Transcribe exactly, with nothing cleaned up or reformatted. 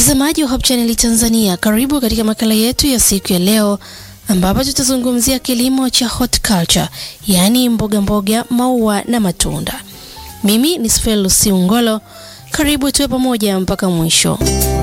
Mtazamaji wa Hope Channel Tanzania, karibu katika makala yetu ya siku ya leo ambapo tutazungumzia kilimo cha horticulture, yani mboga mboga, maua na matunda. Mimi ni Sfelu Siungolo, karibu tuwe pamoja mpaka mwisho.